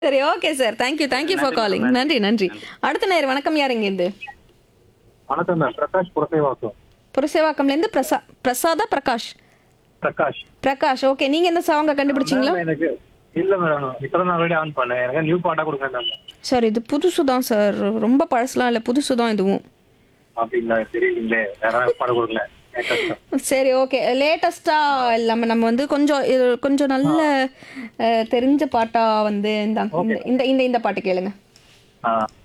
சரி, okay sir. Thank you for நன்றி calling. Madam, நன்றி, நன்றி நன்றி. நன்றி. அடுத்த நேயர் வணக்கம். யார் இங்கேருந்து? வணக்கம் மேம், பிரகாஷ் புரசைவாக்கம். புரசேவாக்கம்லேருந்து பிரசாதா பிரகாஷ். பிரகாஷ் பிரகாஷ், ஓகே. நீங்க எந்த சாங்க கண்டுபிடிச்சீங்களா? மேம், எனக்கு இல்ல மேடம், இப்பதான் நான் வீடியோ ஆன் பண்ணேன். எனக்கு நியூ பாட்டா கொடுங்க மேம். சார், இது புதுசு தான் சார். ரொம்ப பழசுலாம் இல்லை, புதுசு தான் இதுவும். அப்படிங்களா? தெரியலீங்களே, வேற பாட கொடுக்கல. சரி, ஓகே. லேட்டஸ்டா இல்லாம நம்ம வந்து கொஞ்சம் நல்ல தெரிஞ்ச பாட்டா வந்து இந்த இந்த இந்த இந்த பாட்டு கேளுங்க. ஆ